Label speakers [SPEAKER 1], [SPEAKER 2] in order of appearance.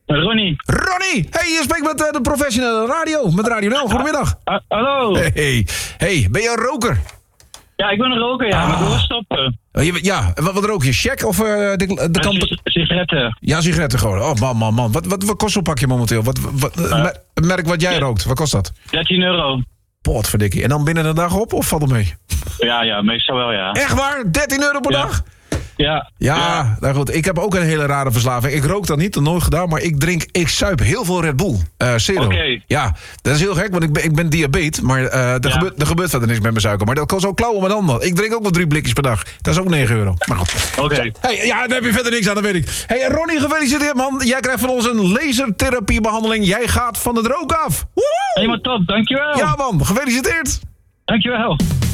[SPEAKER 1] Ronnie.
[SPEAKER 2] Ronnie! Hey, je spreekt met de professionele radio. Met Radio Nel. Goedemiddag.
[SPEAKER 1] Hallo.
[SPEAKER 2] Hey, ben je een roker?
[SPEAKER 1] Ja, ik ben een roker, maar ik wil stoppen.
[SPEAKER 2] Ja, wat rook je? Check of de kant...
[SPEAKER 1] Sigaretten.
[SPEAKER 2] Ja, sigaretten gewoon. Oh, man. Wat kost zo'n pakje momenteel? Merk wat jij rookt. Wat kost dat?
[SPEAKER 1] €13.
[SPEAKER 2] Potverdikkie. En dan binnen een dag op of valt het mee?
[SPEAKER 1] Ja, meestal wel, ja.
[SPEAKER 2] Echt waar? €13 per dag?
[SPEAKER 1] Ja.
[SPEAKER 2] Nou goed. Ik heb ook een hele rare verslaving. Ik rook dat niet, dat nooit gedaan. Maar ik zuip heel veel Red Bull. Zero.
[SPEAKER 1] Oké.
[SPEAKER 2] Ja, dat is heel gek, want ik ben diabetes. Maar er gebeurt verder niks met mijn suiker. Maar dat kost ook klauwen met handen. Ik drink ook wel 3 blikjes per dag. Dat is ook €9. Maar goed.
[SPEAKER 1] Oké.
[SPEAKER 2] Hey, ja, daar heb je verder niks aan, dat weet ik. Hey, Ronnie, gefeliciteerd, man. Jij krijgt van ons een lasertherapiebehandeling. Jij gaat van het rook af. Woehoe!
[SPEAKER 1] Helemaal top, dankjewel.
[SPEAKER 2] Ja, man. Gefeliciteerd.
[SPEAKER 1] Dankjewel.